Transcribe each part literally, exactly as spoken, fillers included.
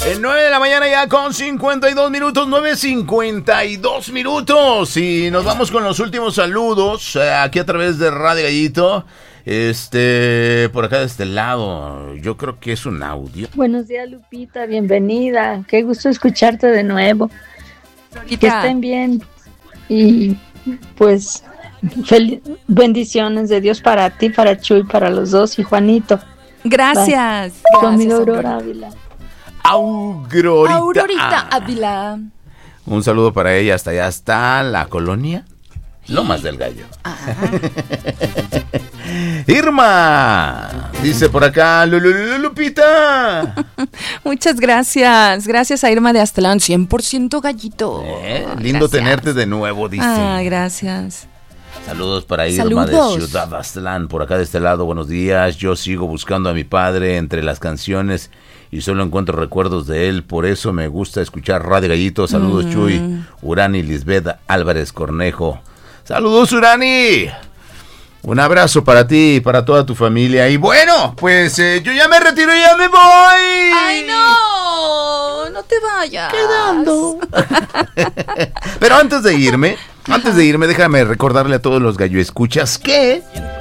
En nueve de la mañana ya con cincuenta y dos minutos, nueve cincuenta y dos minutos. Y nos vamos con los últimos saludos eh, aquí a través de Radio Gallito. Este, por acá de este lado, yo creo que es un audio. Buenos días, Lupita, bienvenida. Qué gusto escucharte de nuevo. Lupita. Que estén bien y pues fel- bendiciones de Dios para ti, para Chuy, para los dos y Juanito. Gracias. Conmigo Aurora Ávila. Aurorita. Aurorita Ávila. Un saludo para ella hasta allá, hasta la colonia Lomas del Gallo. Irma, dice por acá, Lupita. Muchas gracias. Gracias a Irma de Aztlán, cien por ciento gallito. Eh, lindo gracias. Tenerte de nuevo, dice. Ah, gracias. Saludos para Irma Saludos. de Ciudad Aztlán, por acá de este lado, buenos días. Yo sigo buscando a mi padre entre las canciones y solo encuentro recuerdos de él, por eso me gusta escuchar Radio Gallito. Saludos, mm. Chuy, Urani, Lisbeth Álvarez Cornejo. Saludos, Urani. Un abrazo para ti y para toda tu familia. Y bueno, pues eh, yo ya me retiro y ya me voy. ¡Ay, no! No te vayas. Quedando. Pero antes de irme, antes de irme, déjame recordarle a todos los gallo escuchas que...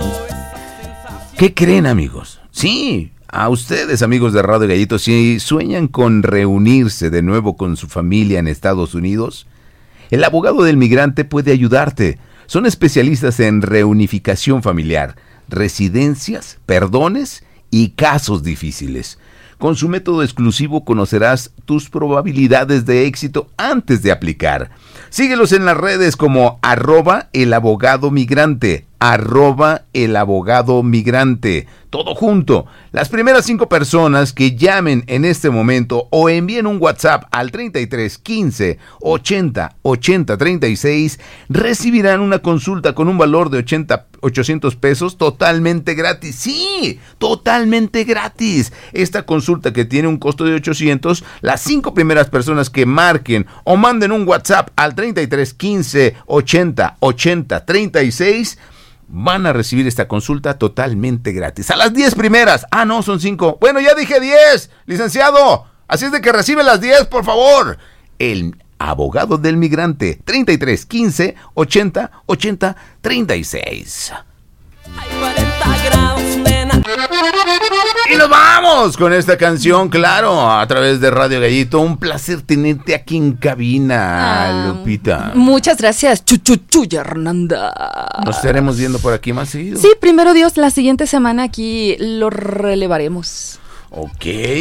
¿Qué creen, amigos? Sí, a ustedes, amigos de Radio Gallito, si sueñan con reunirse de nuevo con su familia en Estados Unidos, el abogado del migrante puede ayudarte. Son especialistas en reunificación familiar, residencias, perdones y casos difíciles. Con su método exclusivo conocerás tus probabilidades de éxito antes de aplicar. Síguelos en las redes como arroba el abogado migrante, arroba el abogado migrante, todo junto. Las primeras cinco personas que llamen en este momento o envíen un WhatsApp al treinta y tres quince ochenta ochenta treinta y seis recibirán una consulta con un valor de ochenta, ochocientos pesos totalmente gratis. Sí, totalmente gratis. Esta consulta que tiene un costo de ochocientos, las cinco primeras personas que marquen o manden un WhatsApp al treinta y tres quince ochenta ochenta treinta y seis van a recibir esta consulta totalmente gratis. A las diez primeras. Ah, no, son cinco. Bueno, ya dije diez, licenciado. Así es de que recibe las diez, por favor. El abogado del migrante, treinta y tres quince ochenta ochenta treinta y seis. Hay cuarenta grados, nena. Y nos vamos con esta canción, claro, a través de Radio Gallito. Un placer tenerte aquí en cabina, ah, Lupita. Muchas gracias, Chuchuchuy Hernanda. Nos estaremos viendo por aquí más seguido. Sí, primero Dios, la siguiente semana aquí lo relevaremos. Ok.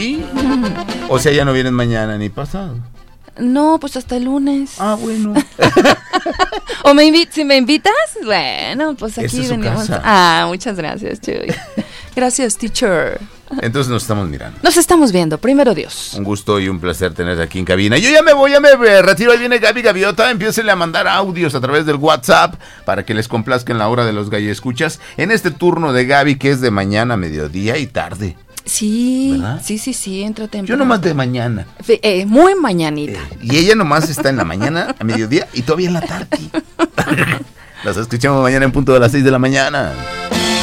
O sea, ya no vienen mañana ni pasado. No, pues hasta el lunes. Ah, bueno. O me invi- si me invitas, bueno, pues aquí Esta es su venimos. casa. Ah, muchas gracias, Chuy. Gracias, teacher. Entonces nos estamos mirando. Nos estamos viendo, primero Dios. Un gusto y un placer tenerte aquí en cabina. Yo ya me voy, ya me retiro. Ahí viene Gaby Gaviota. Empiécenle a mandar audios a través del WhatsApp para que les complazca en la hora de los gallo escuchas. En este turno de Gaby, que es de mañana, mediodía y tarde. Sí, ¿verdad? sí, sí, sí, entra temprano. Yo nomás de mañana. Eh, muy mañanita. Eh, y ella nomás está en la mañana, a mediodía y todavía en la tarde. Las escuchamos mañana en punto de las seis de la mañana.